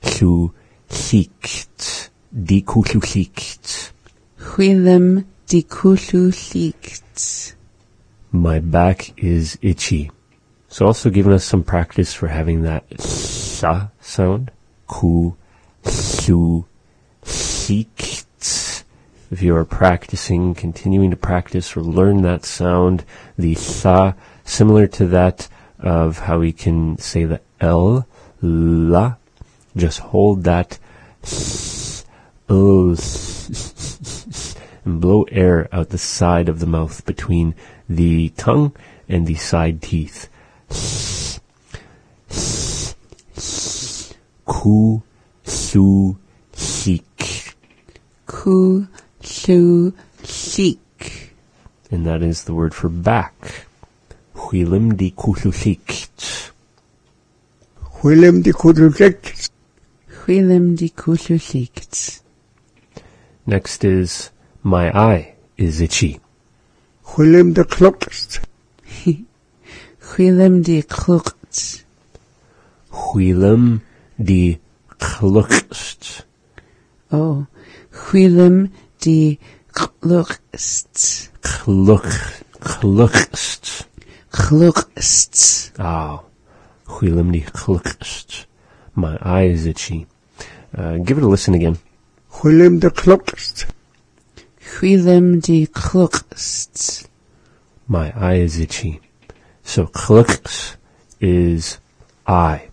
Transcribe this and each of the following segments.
kuhlulikt. Dikuhlulikt. Huilem dikuhlulikt. My back is itchy. So also giving us some practice for having that sa sound. Kuhlulikt. If you are practicing, continuing to practice or learn that sound, the sa, similar to that of how we can say the L, la, just hold that and blow air out the side of the mouth between the tongue and the side teeth. Ku, su, hik. Ku, su, hik. And that is the word for back. Huilim di kuhlulikt. Huilem dikuhlulikt. Huilem dikuhlulikt. Next is, my eye is itchy. Huilem diklukt. Huilem diklukt. Huilim di klukst. Oh, huilem diklukt. Klukst. Klukst. Ah, huilim di klukst. My eye is itchy. Give it a listen again. Huilem diklukt. Huilem diklukt. My eye is itchy. So klukst is eye.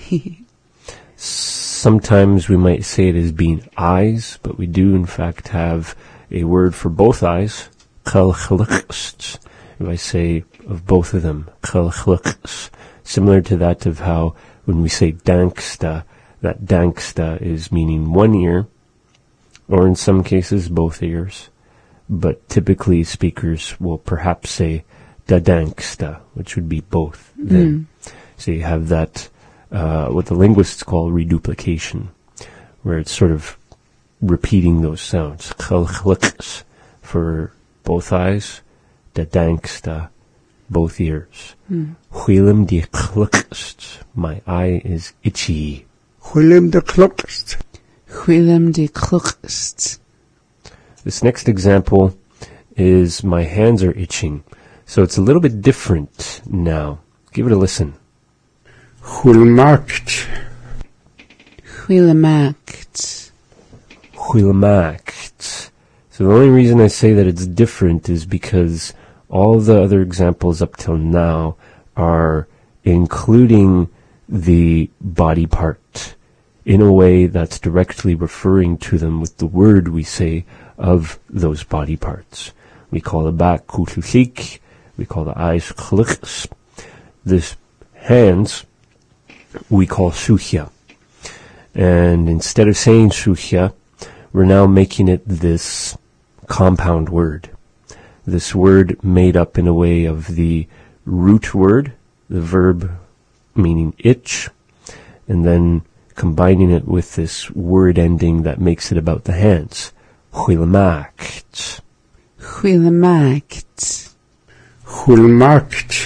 Sometimes we might say it as being eyes, but we do in fact have a word for both eyes. Klukst. If I say of both of them, klukst. Similar to that of how when we say danksta, that danksta is meaning one ear, or in some cases both ears. But typically speakers will perhaps say dadanksta, which would be both then. So you have that, what the linguists call reduplication, where it's sort of repeating those sounds. Klukst for both eyes, dadanksta, both ears. Huilim di klukst. My eye is itchy. Huilem diklukt. Huilem diklukt. This next example is my hands are itching. So it's a little bit different now. Give it a listen. Huilmakt. Huilemakt. Huilmakt. So the only reason I say that it's different is because all the other examples up till now are including the body part in a way that's directly referring to them with the word we say of those body parts. We call the back kuhlulik, we call the eyes kluks. This hands we call suhya. And instead of saying suhya, we're now making it this compound word. This word made up in a way of the root word, the verb meaning itch, and then combining it with this word ending that makes it about the hands. Huilmakt. Huilemakt. Huilmakt.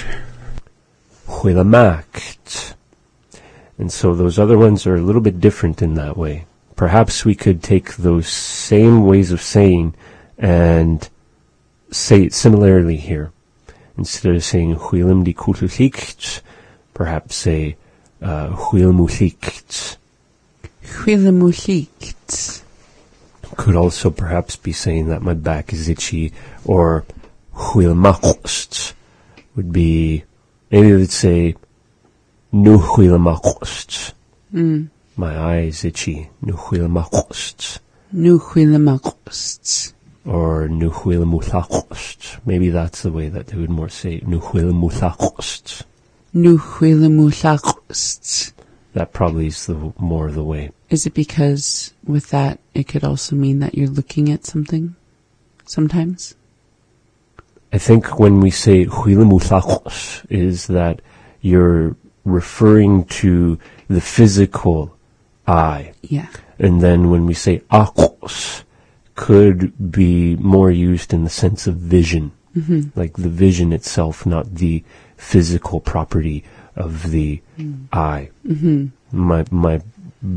Huilmakt. And so those other ones are a little bit different in that way. Perhaps we could take those same ways of saying and say it similarly here. Instead of saying huilim di kuhlulikt, perhaps say huilmulikt. Huilemulikt. Could also perhaps be saying that my back is itchy, or huilmakst would be, maybe we would say nu huilmakst. My eye is itchy. Nu huilmakst. Nu huilemakst. Or nu huilmulakst. Maybe that's the way that they would more say nu huilmulakst. Nu huilemulakst. That probably is the more the way. Is it because with that it could also mean that you're looking at something sometimes? I think when we say huilmulakst is that you're referring to the physical eye. Yeah. And then when we say akos, could be more used in the sense of vision. Like the vision itself, not the physical property of the eye. My